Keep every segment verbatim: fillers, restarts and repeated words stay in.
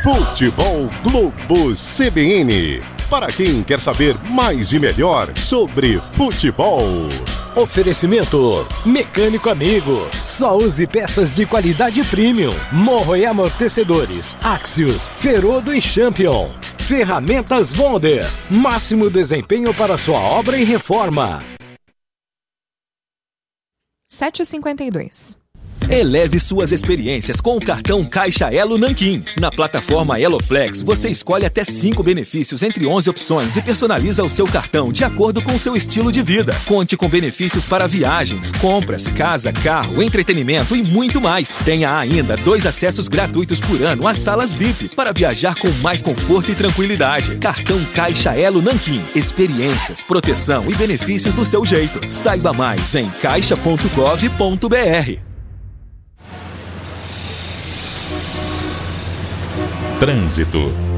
Futebol Globo C B N. Para quem quer saber mais e melhor sobre futebol. Oferecimento Mecânico Amigo. Só use peças de qualidade premium. Morro e amortecedores Axios, Ferodo e Champion. Ferramentas Wonder. Máximo desempenho para sua obra e reforma. sete e cinquenta e dois. Eleve suas experiências com o cartão Caixa Elo Nanquim. Na plataforma Eloflex, você escolhe até cinco benefícios entre onze opções e personaliza o seu cartão de acordo com o seu estilo de vida. Conte com benefícios para viagens, compras, casa, carro, entretenimento e muito mais. Tenha ainda dois acessos gratuitos por ano às salas V I P para viajar com mais conforto e tranquilidade. Cartão Caixa Elo Nanquim. Experiências, proteção e benefícios do seu jeito. Saiba mais em caixa ponto gov ponto br. Trânsito.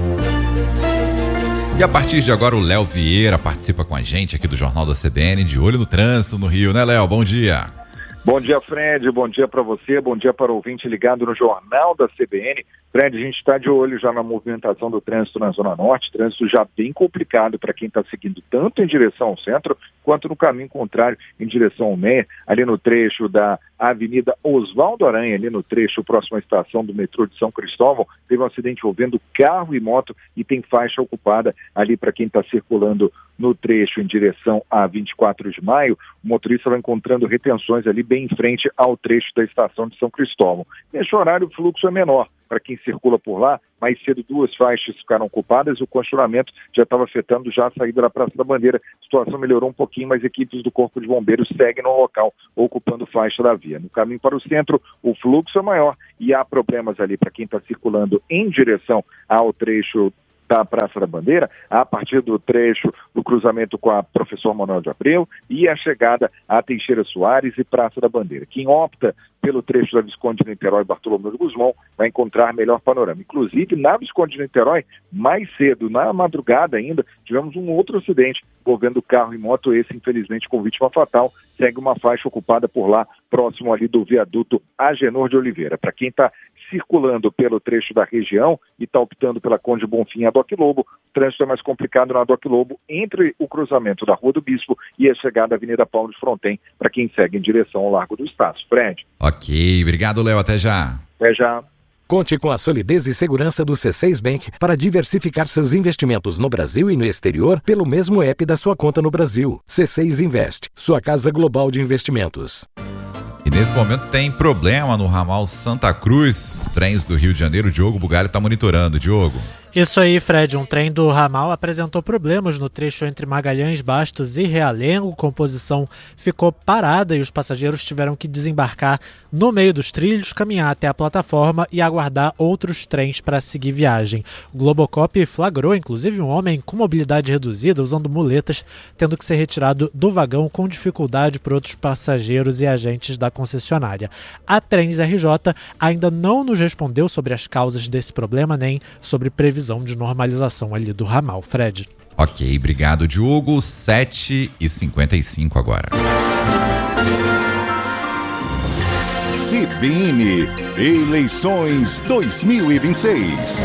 E a partir de agora o Léo Vieira participa com a gente aqui do Jornal da C B N, de olho no trânsito no Rio, né, Léo? Bom dia. Bom dia, Fred. Bom dia para você, bom dia para o ouvinte ligado no Jornal da C B N. Fred, a gente está de olho já na movimentação do trânsito na Zona Norte, trânsito já bem complicado para quem está seguindo tanto em direção ao centro, quanto no caminho contrário, em direção ao Meia, ali no trecho da Avenida Oswaldo Aranha, ali no trecho próximo à estação do metrô de São Cristóvão, teve um acidente envolvendo carro e moto e tem faixa ocupada ali para quem está circulando no trecho em direção a vinte e quatro de maio. O motorista vai encontrando retenções ali bem em frente ao trecho da estação de São Cristóvão. Neste horário o fluxo é menor para quem circula por lá. Mais cedo duas faixas ficaram ocupadas e o congestionamento já estava afetando já a saída da Praça da Bandeira. A situação melhorou um pouquinho, mas equipes do Corpo de Bombeiros seguem no local, ocupando faixa da via. No caminho para o centro, o fluxo é maior e há problemas ali para quem está circulando em direção ao trecho da Praça da Bandeira, a partir do trecho do cruzamento com a Professor Manuel de Abreu e a chegada a Teixeira Soares e Praça da Bandeira. Quem opta pelo trecho da Visconde de Niterói e Bartolomeu de Gusmão vai encontrar melhor panorama. Inclusive, na Visconde de Niterói, mais cedo, na madrugada ainda, tivemos um outro acidente envolvendo carro e moto, esse infelizmente com vítima fatal. Segue uma faixa ocupada por lá, próximo ali do viaduto Agenor de Oliveira. Para quem está circulando pelo trecho da região e está optando pela Conde Bonfim e a Doc Lobo, o trânsito é mais complicado na Doc Lobo, entre o cruzamento da Rua do Bispo e a chegada à Avenida Paulo de Fronten, para quem segue em direção ao Largo do Estácio. Fred. Ok, obrigado, Léo, até já. Até já. Conte com a solidez e segurança do C seis Bank para diversificar seus investimentos no Brasil e no exterior pelo mesmo app da sua conta no Brasil. C seis Invest, sua casa global de investimentos. E nesse momento tem problema no ramal Santa Cruz, os trens do Rio de Janeiro. O Diogo Bugalho está monitorando. Diogo. Isso aí, Fred. Um trem do ramal apresentou problemas no trecho entre Magalhães, Bastos e Realengo. A composição ficou parada e os passageiros tiveram que desembarcar no meio dos trilhos, caminhar até a plataforma e aguardar outros trens para seguir viagem. O Globocop flagrou, inclusive, um homem com mobilidade reduzida, usando muletas, tendo que ser retirado do vagão com dificuldade por outros passageiros e agentes da concessionária. A Trens R J ainda não nos respondeu sobre as causas desse problema, nem sobre previsão de normalização ali do ramal. Fred. Ok, obrigado, Diogo. sete e cinquenta e cinco agora. C B N Eleições dois mil e vinte e seis.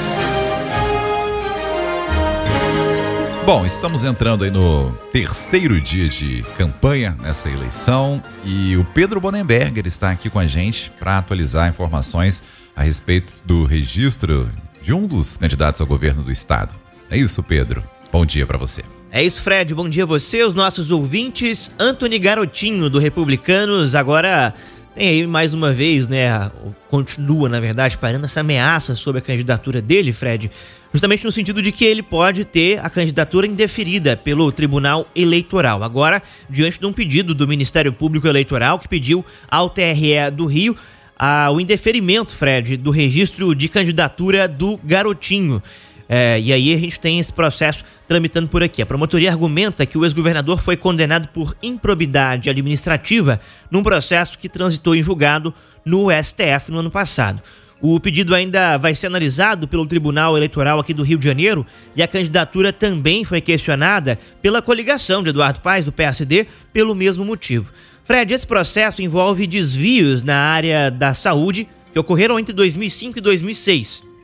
Bom, estamos entrando aí no terceiro dia de campanha nessa eleição e o Pedro Bonenberger está aqui com a gente para atualizar informações a respeito do registro de um dos candidatos ao governo do estado. É isso, Pedro? Bom dia para você. É isso, Fred. Bom dia a você, os nossos ouvintes. Antony Garotinho, do Republicanos, agora tem aí mais uma vez, né, continua, na verdade, parando essa ameaça sobre a candidatura dele, Fred, justamente no sentido de que ele pode ter a candidatura indeferida pelo Tribunal Eleitoral. Agora, diante de um pedido do Ministério Público Eleitoral, que pediu ao T R E do Rio a, o indeferimento, Fred, do registro de candidatura do Garotinho. É, e aí a gente tem esse processo tramitando por aqui. A promotoria argumenta que o ex-governador foi condenado por improbidade administrativa num processo que transitou em julgado no S T F no ano passado. O pedido ainda vai ser analisado pelo Tribunal Eleitoral aqui do Rio de Janeiro e a candidatura também foi questionada pela coligação de Eduardo Paes, do P S D, pelo mesmo motivo. Fred, esse processo envolve desvios na área da saúde que ocorreram entre dois mil e cinco e dois mil e seis.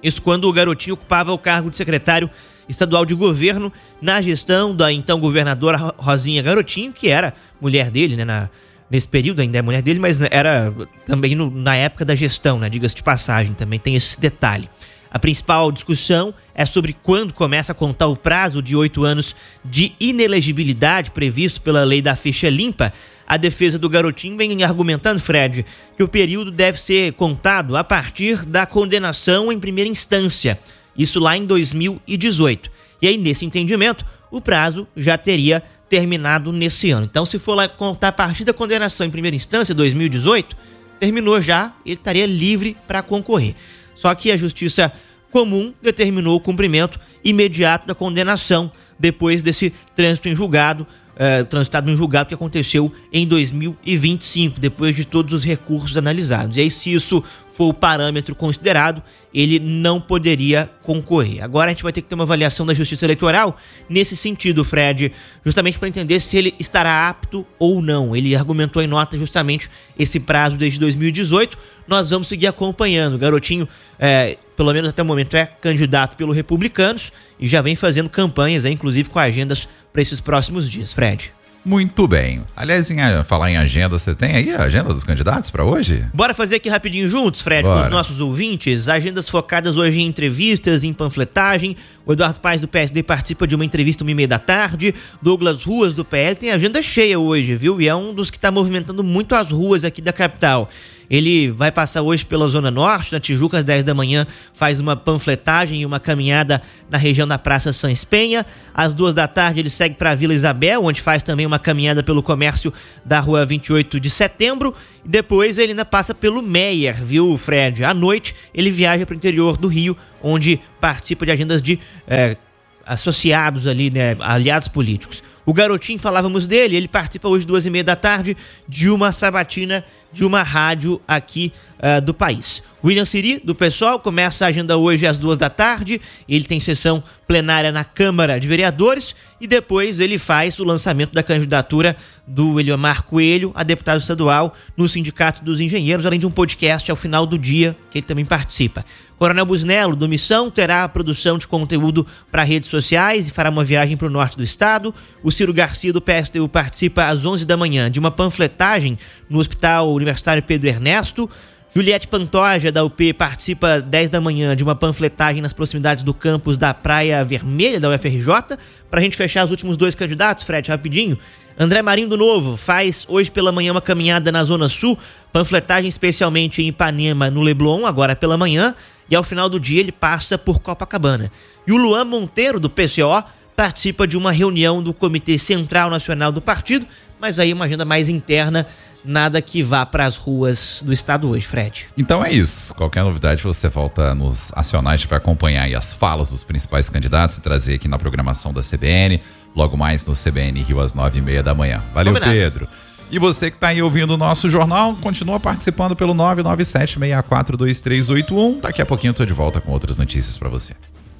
Isso quando o Garotinho ocupava o cargo de secretário estadual de governo na gestão da então governadora Rosinha Garotinho, que era mulher dele, né, na, nesse período ainda é mulher dele, mas era também no, na época da gestão, né, diga-se de passagem, também tem esse detalhe. A principal discussão é sobre quando começa a contar o prazo de oito anos de inelegibilidade previsto pela lei da ficha limpa. A defesa do Garotinho vem argumentando, Fred, que o período deve ser contado a partir da condenação em primeira instância, isso lá em dois mil e dezoito. E aí, nesse entendimento, o prazo já teria terminado nesse ano. Então, se for lá contar a partir da condenação em primeira instância, dois mil e dezoito, terminou já, ele estaria livre para concorrer. Só que a Justiça Comum determinou o cumprimento imediato da condenação depois desse trânsito em julgado, uh, transitado em julgado que aconteceu em dois mil e vinte e cinco, depois de todos os recursos analisados. E aí, se isso for o parâmetro considerado, ele não poderia concorrer. Agora a gente vai ter que ter uma avaliação da Justiça Eleitoral nesse sentido, Fred, justamente para entender se ele estará apto ou não. Ele argumentou em nota justamente esse prazo desde dois mil e dezoito. Nós vamos seguir acompanhando. O Garotinho, é, pelo menos até o momento, é candidato pelo Republicanos e já vem fazendo campanhas, é, inclusive com agendas para esses próximos dias, Fred. Muito bem. Aliás, em a, falar em agenda, você tem aí a agenda dos candidatos para hoje? Bora fazer aqui rapidinho juntos, Fred, Bora. com os nossos ouvintes. Agendas focadas hoje em entrevistas, em panfletagem. O Eduardo Paes, do P S D, participa de uma entrevista uma e meia da tarde. Douglas Ruas, do P L, tem agenda cheia hoje, viu? E é um dos que está movimentando muito as ruas aqui da capital. Ele vai passar hoje pela Zona Norte, na Tijuca, às dez da manhã, faz uma panfletagem e uma caminhada na região da Praça Sans Penha. Às duas da tarde ele segue para a Vila Isabel, onde faz também uma caminhada pelo comércio da Rua vinte e oito de setembro. E depois ele ainda passa pelo Meier, viu, Fred? À noite ele viaja para o interior do Rio, onde participa de agendas de é, associados ali, né, aliados políticos. O Garotinho, falávamos dele, ele participa hoje duas e meia da tarde de uma sabatina de uma rádio aqui uh, do país. William Siri, do PSOL, começa a agenda hoje às duas da tarde, ele tem sessão plenária na Câmara de Vereadores e depois ele faz o lançamento da candidatura do Eliomar Coelho a deputado estadual no Sindicato dos Engenheiros, além de um podcast ao final do dia que ele também participa. Coronel Busnello, do Missão, terá a produção de conteúdo para redes sociais e fará uma viagem para o norte do estado. O Ciro Garcia, do P S D U, participa às onze da manhã de uma panfletagem no Hospital Universitário Pedro Ernesto. Juliette Pantoja, da U P, participa às dez da manhã de uma panfletagem nas proximidades do campus da Praia Vermelha, da U F R J. Para a gente fechar os últimos dois candidatos, Fred, rapidinho. André Marinho do Novo faz hoje pela manhã uma caminhada na Zona Sul, panfletagem especialmente em Ipanema, no Leblon, agora pela manhã, e ao final do dia ele passa por Copacabana. E o Luan Monteiro, do P C O, participa de uma reunião do Comitê Central Nacional do partido, mas aí uma agenda mais interna, nada que vá para as ruas do estado hoje, Fred. Então é isso. Qualquer novidade você volta a nos acionar, a gente vai acompanhar aí as falas dos principais candidatos e trazer aqui na programação da C B N, logo mais no C B N Rio às nove e meia da manhã. Valeu, combinado. Pedro. E você que está aí ouvindo o nosso jornal, continua participando pelo nove nove sete, seis quatro dois três oito um. Daqui a pouquinho eu tô de volta com outras notícias para você.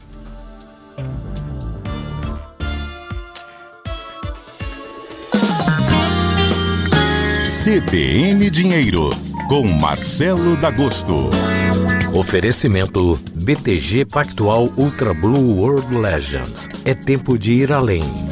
C B N Dinheiro, com Marcelo D'Agosto. Oferecimento B T G Pactual Ultra Blue World Legends. É tempo de ir além.